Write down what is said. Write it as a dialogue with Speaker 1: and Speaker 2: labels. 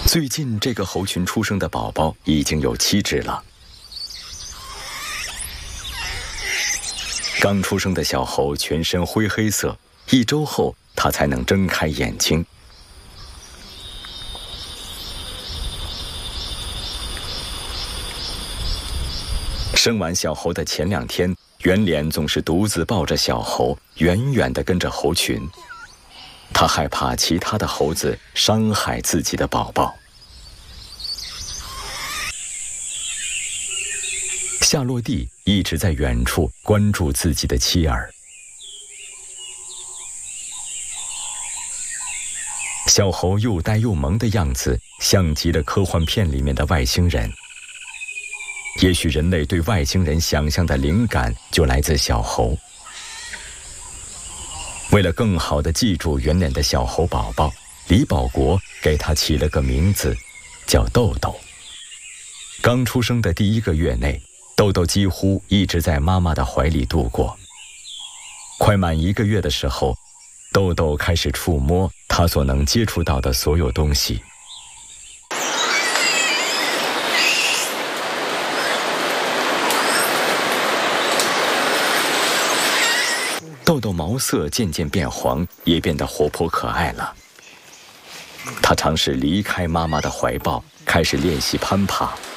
Speaker 1: 最近这个猴群出生的宝宝已经有7只了。刚出生的小猴全身灰黑色，1周后它才能睁开眼睛。生完小猴的前2天，圆脸总是独自抱着小猴，远远地跟着猴群。他害怕其他的猴子伤害自己的宝宝。夏洛蒂一直在远处关注自己的妻儿。小猴又呆又萌的样子，像极了科幻片里面的外星人。也许人类对外星人想象的灵感就来自小猴。为了更好地记住圆脸的小猴宝宝，李保国给他起了个名字，叫豆豆。刚出生的第1个月内，豆豆几乎一直在妈妈的怀里度过。快满1个月的时候，豆豆开始触摸他所能接触到的所有东西。豆豆毛色渐渐变黄，也变得活泼可爱了。他尝试离开妈妈的怀抱，开始练习攀爬。